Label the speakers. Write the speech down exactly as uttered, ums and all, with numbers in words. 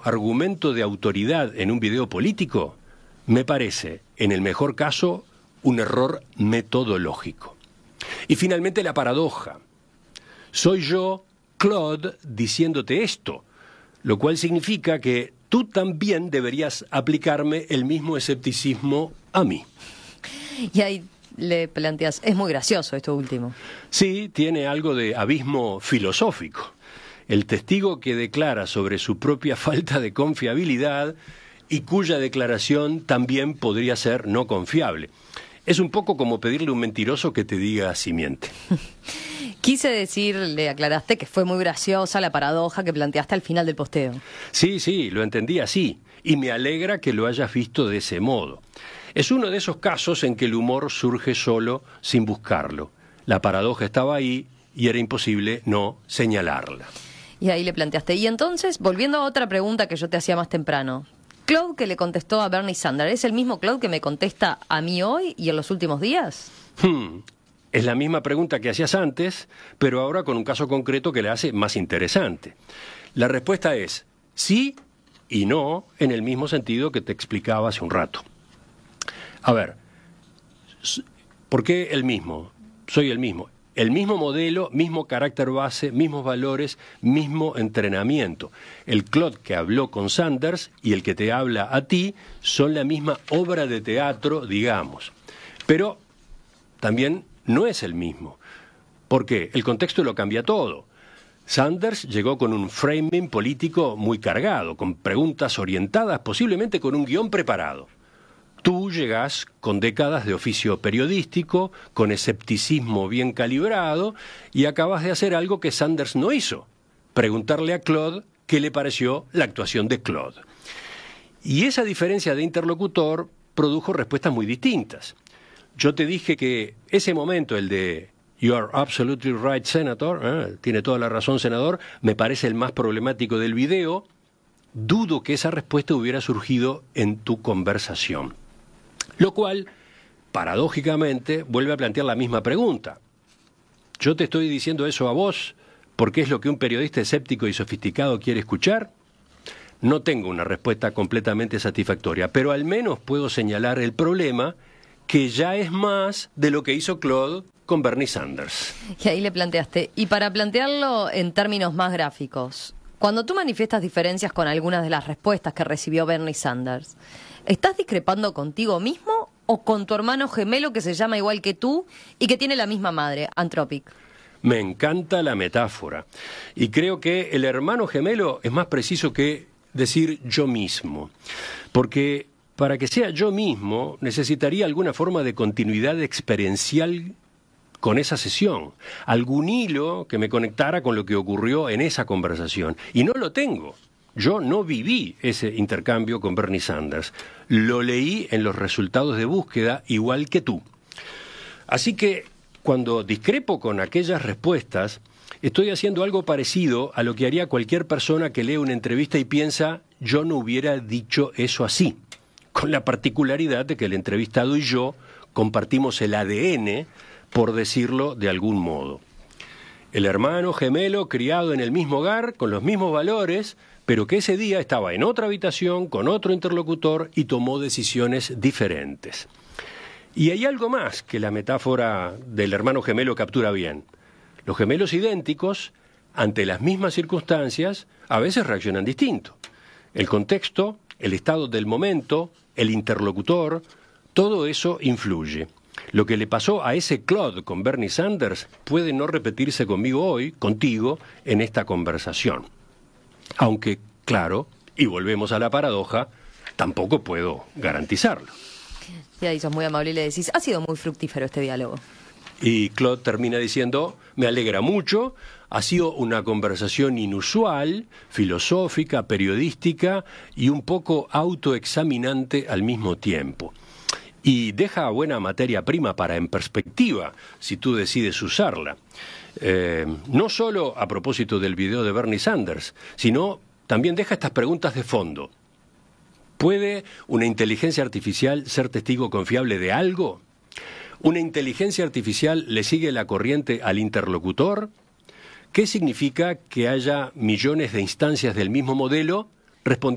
Speaker 1: argumento de autoridad en un video político me parece, en el mejor caso, un error metodológico. Y finalmente la paradoja. Soy yo, Claude, diciéndote esto, lo cual significa que tú también deberías aplicarme el mismo escepticismo a mí.
Speaker 2: Y ahí le planteas, es muy gracioso esto último.
Speaker 1: Sí, tiene algo de abismo filosófico. El testigo que declara sobre su propia falta de confiabilidad y cuya declaración también podría ser no confiable. Es un poco como pedirle a un mentiroso que te diga si miente.
Speaker 2: Quise decir, le aclaraste, que fue muy graciosa la paradoja que planteaste al final del posteo.
Speaker 1: Sí, sí, lo entendí así, y me alegra que lo hayas visto de ese modo. Es uno de esos casos en que el humor surge solo sin buscarlo. La paradoja estaba ahí y era imposible no señalarla.
Speaker 2: Y ahí le planteaste. Y entonces, volviendo a otra pregunta que yo te hacía más temprano, Claude que le contestó a Bernie Sanders, ¿es el mismo Claude que me contesta a mí hoy y en los últimos días?
Speaker 1: Hmm. Es la misma pregunta que hacías antes, pero ahora con un caso concreto que le hace más interesante. La respuesta es sí y no, en el mismo sentido que te explicaba hace un rato. A ver, ¿por qué el mismo? Soy el mismo. El mismo modelo, mismo carácter base, mismos valores, mismo entrenamiento. El Claude que habló con Sanders y el que te habla a ti son la misma obra de teatro, digamos. Pero también no es el mismo. ¿Por qué? El contexto lo cambia todo. Sanders llegó con un framing político muy cargado, con preguntas orientadas, posiblemente con un guión preparado. Tú llegás con décadas de oficio periodístico, con escepticismo bien calibrado, y acabas de hacer algo que Sanders no hizo: preguntarle a Claude qué le pareció la actuación de Claude. Y esa diferencia de interlocutor produjo respuestas muy distintas. Yo te dije que ese momento, el de "You are absolutely right, Senator", ¿eh? Tiene toda la razón, senador, me parece el más problemático del video. Dudo que esa respuesta hubiera surgido en tu conversación. Lo cual, paradójicamente, vuelve a plantear la misma pregunta. ¿Yo te estoy diciendo eso a vos porque es lo que un periodista escéptico y sofisticado quiere escuchar? No tengo una respuesta completamente satisfactoria, pero al menos puedo señalar el problema, que ya es más de lo que hizo Claude con Bernie Sanders.
Speaker 2: Y ahí le planteaste, y para plantearlo en términos más gráficos, cuando tú manifiestas diferencias con algunas de las respuestas que recibió Bernie Sanders, ¿estás discrepando contigo mismo o con tu hermano gemelo que se llama igual que tú y que tiene la misma madre, Anthropic?
Speaker 1: Me encanta la metáfora, y creo que el hermano gemelo es más preciso que decir yo mismo, porque para que sea yo mismo necesitaría alguna forma de continuidad experiencial con esa sesión, algún hilo que me conectara con lo que ocurrió en esa conversación, y no lo tengo. Yo no viví ese intercambio con Bernie Sanders, lo leí en los resultados de búsqueda igual que tú. Así que cuando discrepo con aquellas respuestas, estoy haciendo algo parecido a lo que haría cualquier persona que lee una entrevista y piensa, yo no hubiera dicho eso así, con la particularidad de que el entrevistado y yo compartimos el A D N, por decirlo de algún modo. El hermano gemelo criado en el mismo hogar, con los mismos valores, pero que ese día estaba en otra habitación, con otro interlocutor y tomó decisiones diferentes. Y hay algo más que la metáfora del hermano gemelo captura bien. Los gemelos idénticos, ante las mismas circunstancias, a veces reaccionan distinto. El contexto, el estado del momento, el interlocutor, todo eso influye. Lo que le pasó a ese Claude con Bernie Sanders puede no repetirse conmigo hoy, contigo, en esta conversación. Aunque, claro, y volvemos a la paradoja, tampoco puedo garantizarlo.
Speaker 2: Y ahí sos muy amable y le decís, ha sido muy fructífero este diálogo.
Speaker 1: Y Claude termina diciendo, me alegra mucho, ha sido una conversación inusual, filosófica, periodística y un poco autoexaminante al mismo tiempo. Y deja buena materia prima para en perspectiva, si tú decides usarla. Eh, no solo a propósito del video de Bernie Sanders, sino también deja estas preguntas de fondo. ¿Puede una inteligencia artificial ser testigo confiable de algo? ¿Una inteligencia artificial le sigue la corriente al interlocutor? ¿Qué significa que haya millones de instancias del mismo modelo respondiendo